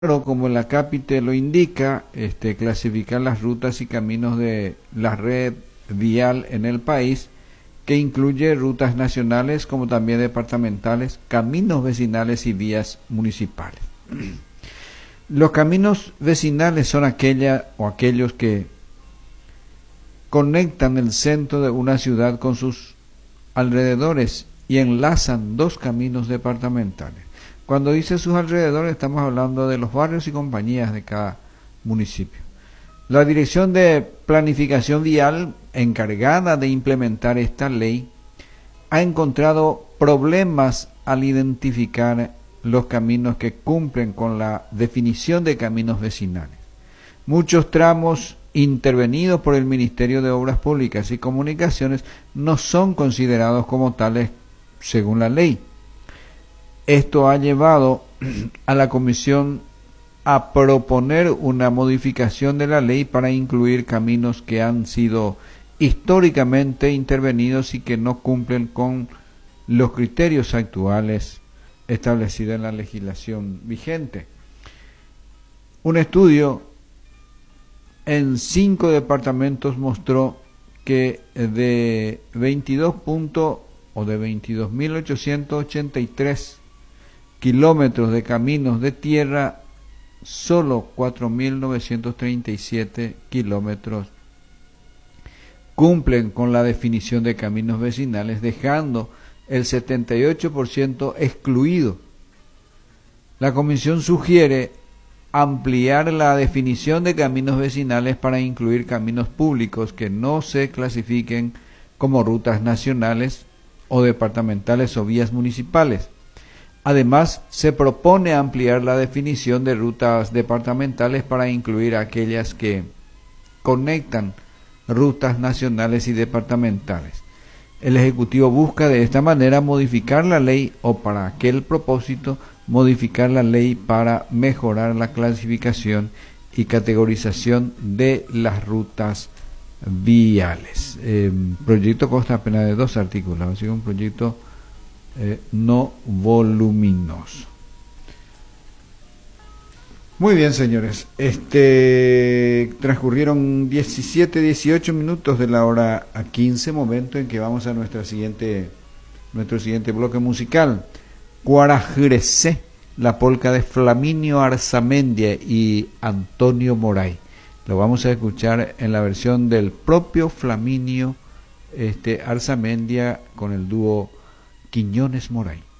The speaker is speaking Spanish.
Claro, como el acápite lo indica, clasificar las rutas y caminos de la red vial en el país, que incluye rutas nacionales como también departamentales, caminos vecinales y vías municipales. Los caminos vecinales son aquellos que conectan el centro de una ciudad con sus alrededores y enlazan dos caminos departamentales. Cuando dice sus alrededores, estamos hablando de los barrios y compañías de cada municipio. La Dirección de Planificación Vial, encargada de implementar esta ley, ha encontrado problemas al identificar los caminos que cumplen con la definición de caminos vecinales. Muchos tramos intervenidos por el Ministerio de Obras Públicas y Comunicaciones no son considerados como tales según la ley. Esto ha llevado a la Comisión a proponer una modificación de la ley para incluir caminos que han sido históricamente intervenidos y que no cumplen con los criterios actuales establecidos en la legislación vigente. Un estudio en 5 departamentos mostró que de 22.883 kilómetros de caminos de tierra, solo 4.937 kilómetros cumplen con la definición de caminos vecinales, dejando el 78% excluido. La Comisión sugiere ampliar la definición de caminos vecinales para incluir caminos públicos que no se clasifiquen como rutas nacionales o departamentales o vías municipales. Además, se propone ampliar la definición de rutas departamentales para incluir aquellas que conectan rutas nacionales y departamentales. El Ejecutivo busca de esta manera modificar la ley o para aquel propósito modificar la ley para mejorar la clasificación y categorización de las rutas viales. El proyecto consta apenas de 2 artículos, así que un proyecto no voluminoso. Muy bien, señores. Transcurrieron 18 minutos de la hora a 15, momento en que vamos a nuestro siguiente bloque musical. Cuarajresé, la polca de Flaminio Arzamendia y Antonio Moray. Lo vamos a escuchar en la versión del propio Flaminio Arzamendia con el dúo Quiñones Moray.